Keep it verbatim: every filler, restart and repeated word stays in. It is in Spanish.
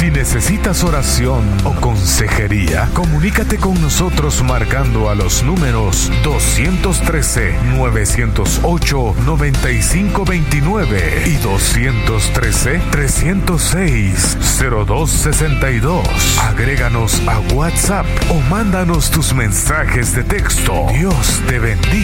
Si necesitas oración o consejería, comunícate con nosotros marcando a los números dos uno tres, nueve cero ocho, nueve cinco dos nueve y dos uno tres, tres cero seis, cero dos seis dos. Agréganos a WhatsApp o mándanos tus mensajes de texto. Dios te bendiga.